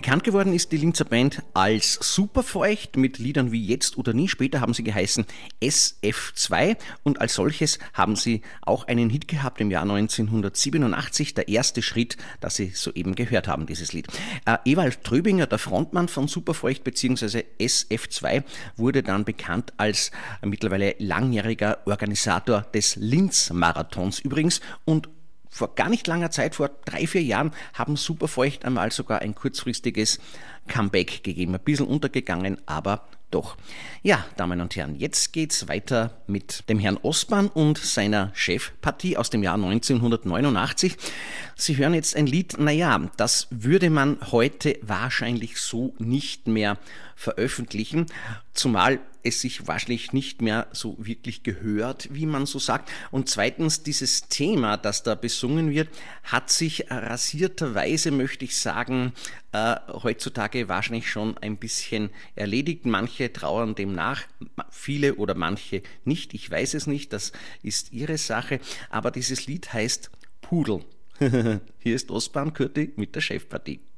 Bekannt geworden ist die Linzer Band als Superfeucht mit Liedern wie Jetzt oder Nie. Später haben sie geheißen SF2 und als solches haben sie auch einen Hit gehabt im Jahr 1987. Der erste Schritt, das Sie soeben gehört haben, dieses Lied. Ewald Tröbinger, der Frontmann von Superfeucht bzw. SF2, wurde dann bekannt als mittlerweile langjähriger Organisator des Linz-Marathons übrigens und vor gar nicht langer Zeit, vor 3-4 Jahren, haben Superfeucht einmal sogar ein kurzfristiges Comeback gegeben. Ein bisschen untergegangen, aber doch. Ja, Damen und Herren, jetzt geht's weiter mit dem Herrn Ostmann und seiner Chefpartie aus dem Jahr 1989. Sie hören jetzt ein Lied, das würde man heute wahrscheinlich so nicht mehr veröffentlichen, zumal es sich wahrscheinlich nicht mehr so wirklich gehört, wie man so sagt. Und zweitens, dieses Thema, das da besungen wird, hat sich rasierterweise, möchte ich sagen, heutzutage wahrscheinlich schon ein bisschen erledigt. Manche trauern dem nach, viele oder manche nicht. Ich weiß es nicht, das ist ihre Sache. Aber dieses Lied heißt Pudel. Hier ist Ostbahn Kürti mit der Chefpartie.